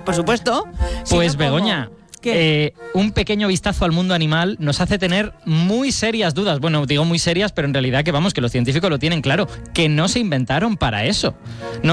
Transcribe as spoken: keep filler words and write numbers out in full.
por supuesto. Pues si no, Begoña... ¿cómo? Eh, un pequeño vistazo al mundo animal nos hace tener muy serias dudas. Bueno, digo muy serias, pero en realidad que vamos, que los científicos lo tienen claro, que no se inventaron para eso. No